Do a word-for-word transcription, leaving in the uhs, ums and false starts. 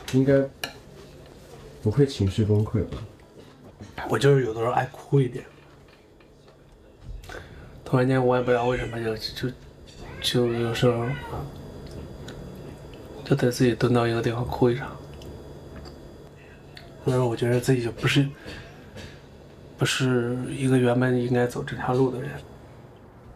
应该不会情绪崩溃吧？ 我就是有的时候爱哭一点，突然间我也不知道为什么就就就有时候就得自己蹲到一个地方哭一场。所以我觉得自己就不是不是一个原本应该走这条路的人。